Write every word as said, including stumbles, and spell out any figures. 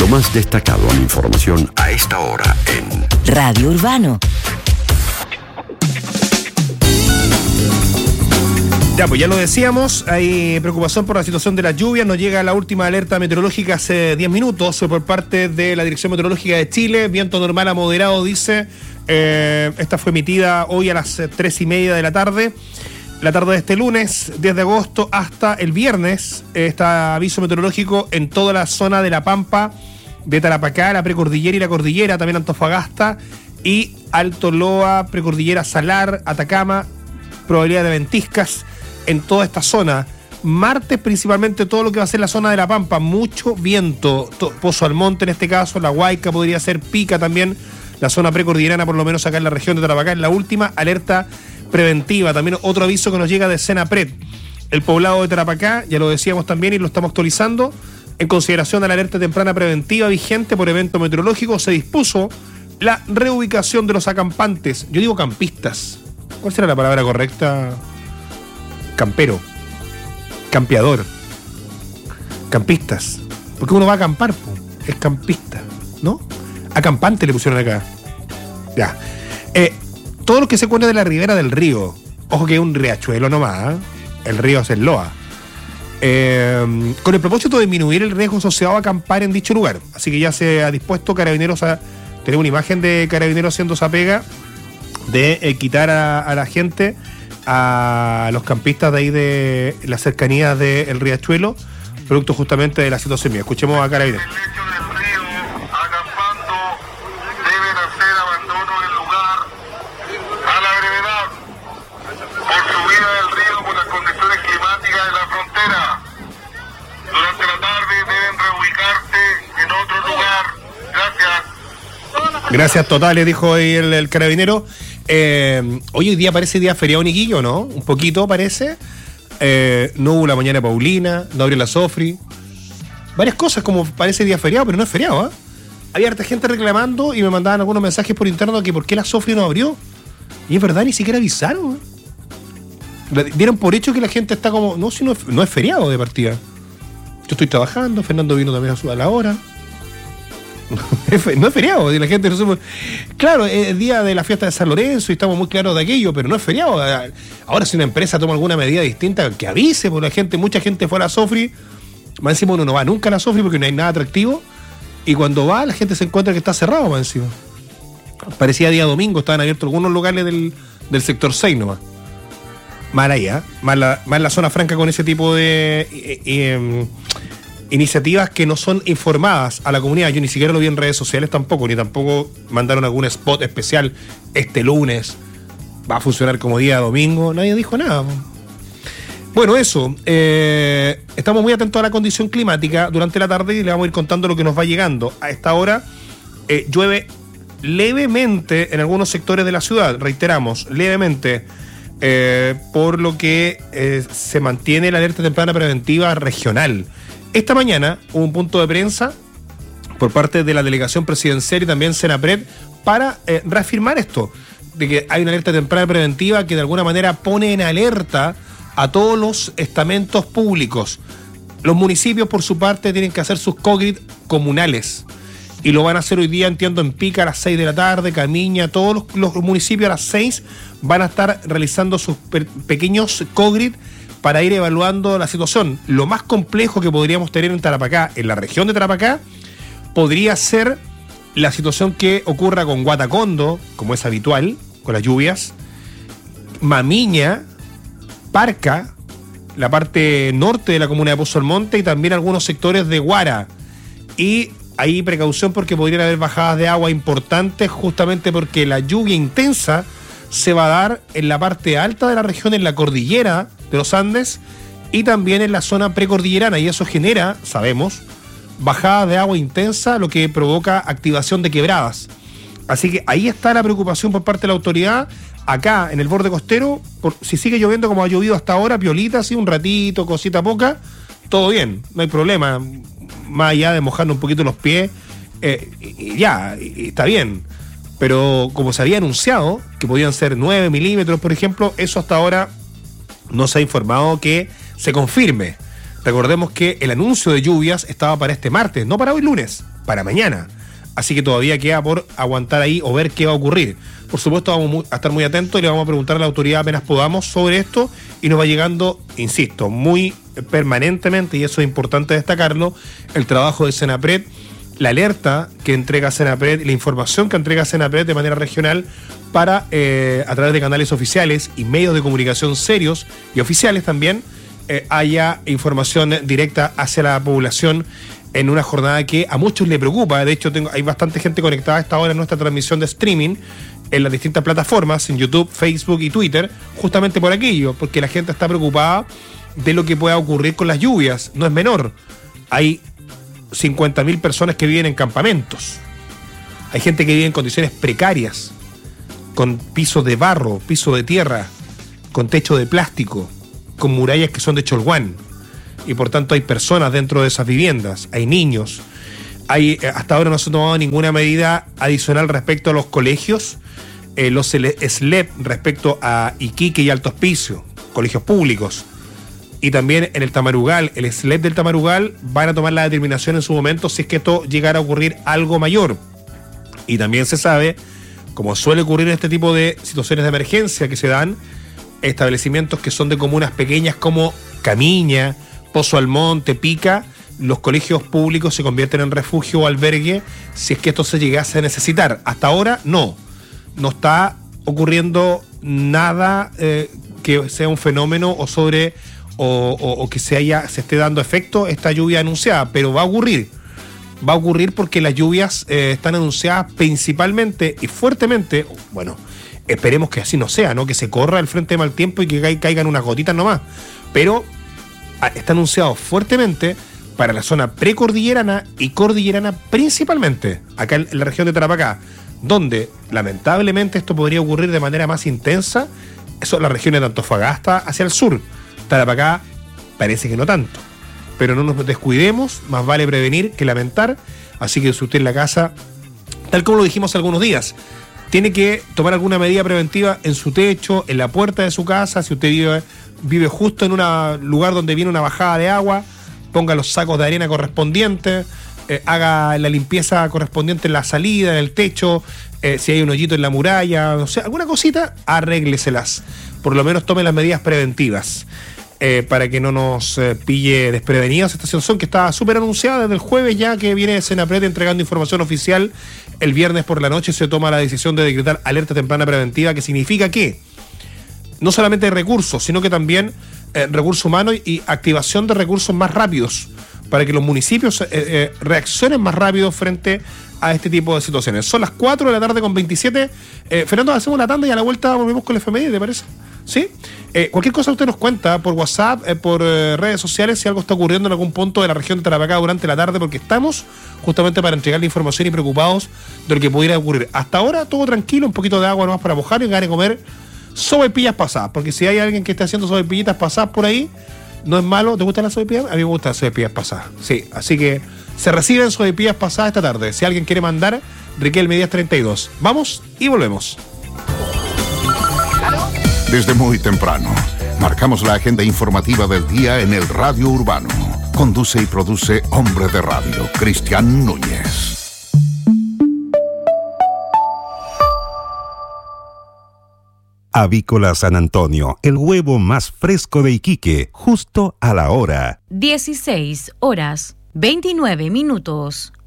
Lo más destacado en información a esta hora en Radio Urbano. Ya, pues ya lo decíamos, hay preocupación por la situación de las lluvias. Nos llega la última alerta meteorológica hace diez minutos por parte de la Dirección Meteorológica de Chile. Viento normal a moderado, dice. Eh, esta fue emitida hoy a las tres y media de la tarde. La tarde de este lunes, diez de agosto, hasta el viernes, está aviso meteorológico en toda la zona de La Pampa, de Tarapacá, la precordillera y la cordillera, también Antofagasta y Alto Loa, precordillera Salar, Atacama, probabilidad de ventiscas en toda esta zona. Martes principalmente todo lo que va a ser la zona de La Pampa, mucho viento, to, Pozo Almonte en este caso, La Huayca, podría ser Pica también, la zona precordillerana por lo menos acá en la región de Tarapacá, en la última alerta preventiva. También otro aviso que nos llega de Senapred, el poblado de Tarapacá, ya lo decíamos también y lo estamos actualizando, en consideración a la alerta temprana preventiva vigente por evento meteorológico, se dispuso la reubicación de los acampantes, yo digo campistas, ¿cuál será la palabra correcta? Campero, campeador, campistas, porque uno va a acampar, po. Es campista, ¿no? Acampante le pusieron acá. Ya. Eh, todo lo que se cuenta de la ribera del río, ojo que es un riachuelo nomás, ¿eh? El río es el Loa. Eh, con el propósito de disminuir el riesgo asociado a acampar en dicho lugar. Así que ya se ha dispuesto Carabineros a tener una imagen de Carabineros haciendo esa pega de eh, quitar a, a la gente, a los campistas de ahí de las cercanías del riachuelo, producto justamente de la situación mía. Escuchemos a Carabineros. El lecho del río, acampando, deben hacer abandono del lugar a la brevedad por subida del río por las condiciones climáticas de la frontera. Durante la tarde deben reubicarse en otro lugar. Gracias. Gracias totales, dijo ahí el, el carabinero. Eh, hoy, hoy día parece día feriado en Iquique, ¿no? Un poquito parece. Eh, no hubo la mañana Paulina, no abrió la Sofri. Varias cosas como parece día feriado, pero no es feriado, ¿eh? Había harta gente reclamando y me mandaban algunos mensajes por interno que por qué la Sofri no abrió. Y es verdad, ni siquiera avisaron, ¿eh? Dieron por hecho que la gente está como, no, si no, no es feriado de partida. Yo estoy trabajando, Fernando vino también a la hora. No es feriado, la gente no supo. Claro, es día de la fiesta de San Lorenzo y estamos muy claros de aquello, pero no es feriado. Ahora, si una empresa toma alguna medida distinta, que avise, porque la gente, mucha gente fue a la Sofri. Más encima uno no va nunca a la Sofri porque no hay nada atractivo. Y cuando va, la gente se encuentra que está cerrado, más encima. Parecía día domingo, estaban abiertos algunos locales del, del sector seis nomás. Mal ahí, ¿eh? Más la, más la zona franca con ese tipo de eh, eh, iniciativas que no son informadas a la comunidad. Yo ni siquiera lo vi en redes sociales tampoco, ni tampoco mandaron algún spot especial este lunes. Va a funcionar como día domingo. Nadie dijo nada. Bueno, eso. Eh, estamos muy atentos a la condición climática durante la tarde y le vamos a ir contando lo que nos va llegando. A esta hora eh, llueve levemente en algunos sectores de la ciudad. Reiteramos, levemente. Eh, por lo que eh, se mantiene la alerta temprana preventiva regional. Esta mañana hubo un punto de prensa por parte de la delegación presidencial y también Senapred para eh, reafirmar esto, de que hay una alerta temprana preventiva que de alguna manera pone en alerta a todos los estamentos públicos. Los municipios, por su parte, tienen que hacer sus COGRID comunales. Y lo van a hacer hoy día, entiendo, en Pica a las seis de la tarde, Camiña, todos los, los municipios a las seis van a estar realizando sus per, pequeños COGRID para ir evaluando la situación. Lo más complejo que podríamos tener en Tarapacá, en la región de Tarapacá, podría ser la situación que ocurra con Guatacondo, como es habitual, con las lluvias, Mamiña, Parca, la parte norte de la comuna de Pozo Almonte y también algunos sectores de Guara. Y hay precaución porque podrían haber bajadas de agua importantes justamente porque la lluvia intensa se va a dar en la parte alta de la región, en la cordillera de los Andes y también en la zona precordillerana, y eso genera, sabemos, bajadas de agua intensa, lo que provoca activación de quebradas. Así que ahí está la preocupación por parte de la autoridad. Acá en el borde costero, por, si sigue lloviendo como ha llovido hasta ahora, piolita, así un ratito, cosita poca, todo bien, no hay problema. Más allá de mojarnos un poquito los pies, eh, y ya, y está bien. Pero como se había anunciado, que podían ser nueve milímetros, por ejemplo, eso hasta ahora no se ha informado que se confirme. Recordemos que el anuncio de lluvias estaba para este martes, no para hoy lunes. para mañana. Así que todavía queda por aguantar ahí o ver qué va a ocurrir. Por supuesto, vamos a estar muy atentos y le vamos a preguntar a la autoridad apenas podamos sobre esto, y nos va llegando, insisto, muy permanentemente, y eso es importante destacarlo, el trabajo de Senapred, la alerta que entrega Senapred, la información que entrega Senapred de manera regional para, eh, a través de canales oficiales y medios de comunicación serios y oficiales también, eh, haya información directa hacia la población en una jornada que a muchos le preocupa. De hecho, tengo, hay bastante gente conectada a esta hora en nuestra transmisión de streaming en las distintas plataformas, en YouTube, Facebook y Twitter, justamente por aquello, porque la gente está preocupada de lo que pueda ocurrir con las lluvias. No es menor. Hay cincuenta mil personas que viven en campamentos. Hay gente que vive en condiciones precarias, con pisos de barro, piso de tierra, con techo de plástico, con murallas que son de cholguán. Y por tanto hay personas dentro de esas viviendas, hay niños. Hay, hasta ahora no se ha tomado ninguna medida adicional respecto a los colegios, eh, los S L E P respecto a Iquique y Alto Hospicio, colegios públicos. Y también en el Tamarugal, el S L E P del Tamarugal van a tomar la determinación en su momento si es que esto llegara a ocurrir algo mayor. Y también se sabe, como suele ocurrir en este tipo de situaciones de emergencia que se dan, establecimientos que son de comunas pequeñas como Camiña, Pozo Almonte, Pica, los colegios públicos se convierten en refugio o albergue si es que esto se llegase a necesitar. Hasta ahora no, no está ocurriendo nada eh, que sea un fenómeno o sobre o, o, o que se haya se esté dando efecto esta lluvia anunciada, pero va a ocurrir. Va a ocurrir porque las lluvias eh, están anunciadas principalmente y fuertemente, bueno, esperemos que así no sea, ¿no? Que se corra el frente de mal tiempo y que caigan unas gotitas nomás, pero está anunciado fuertemente para la zona precordillerana y cordillerana principalmente, acá en la región de Tarapacá, donde lamentablemente esto podría ocurrir de manera más intensa, son las regiones de Antofagasta hacia el sur. Tarapacá parece que no tanto, pero no nos descuidemos, más vale prevenir que lamentar, así que si usted en la casa, tal como lo dijimos algunos días, tiene que tomar alguna medida preventiva en su techo, en la puerta de su casa, si usted vive... vive justo en un lugar donde viene una bajada de agua, ponga los sacos de arena correspondientes, eh, haga la limpieza correspondiente en la salida, en el techo, eh, si hay un hoyito en la muralla, no sé, alguna cosita, arrégleselas. Por lo menos tome las medidas preventivas eh, para que no nos eh, pille desprevenidos esta situación que está súper anunciada desde el jueves ya, que viene Senapred entregando información oficial. El viernes por la noche se toma la decisión de decretar alerta temprana preventiva, que significa que no solamente hay recursos, sino que también eh, recursos humanos y activación de recursos más rápidos para que los municipios eh, eh, reaccionen más rápido frente a este tipo de situaciones. Son las cuatro de la tarde con veintisiete. Eh, Fernando, hacemos la tanda y a la vuelta volvemos con el F M I, ¿te parece? ¿Sí? Eh, cualquier cosa usted nos cuenta por WhatsApp, eh, por eh, redes sociales, si algo está ocurriendo en algún punto de la región de Tarapacá durante la tarde, porque estamos justamente para entregar la información y preocupados de lo que pudiera ocurrir. Hasta ahora todo tranquilo, un poquito de agua nomás para mojar y ganar de comer sopaipillas pasadas, porque si hay alguien que esté haciendo sopaipillitas pasadas por ahí, no es malo. ¿Te gustan las sopaipillas? A mí me gustan las sopaipillas pasadas. Sí, así que se reciben sopaipillas pasadas esta tarde. Si alguien quiere mandar, Riquelme diez treinta y dos. Vamos y volvemos. Desde muy temprano, marcamos la agenda informativa del día en el Radio Urbano. Conduce y produce Hombre de Radio, Cristian Núñez. Avícola San Antonio, el huevo más fresco de Iquique, justo a la hora. dieciséis horas, veintinueve minutos.